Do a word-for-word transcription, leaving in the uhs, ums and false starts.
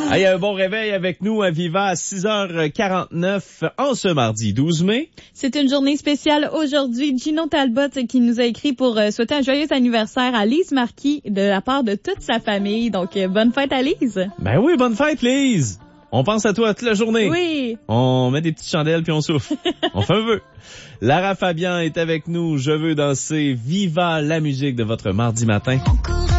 Hey, un bon réveil avec nous à Viva à six heures quarante-neuf en ce mardi douze mai. C'est une journée spéciale aujourd'hui. Gino Talbot qui nous a écrit pour euh, souhaiter un joyeux anniversaire à Lise Marquis de la part de toute sa famille. Donc, euh, bonne fête à Lise. Ben oui, bonne fête Lise. On pense à toi toute la journée. Oui. On met des petites chandelles puis on souffle. On fait un vœu. Lara Fabian est avec nous. Je veux danser. Viva la musique de votre mardi matin.